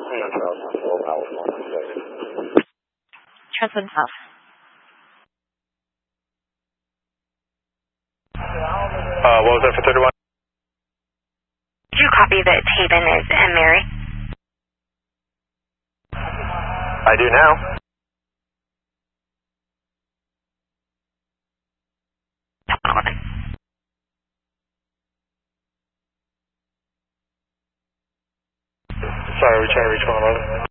Transmitting south. What was that for 31? Did you copy that Taven is M. Mary? I do now. Sorry, we're trying to reach 111.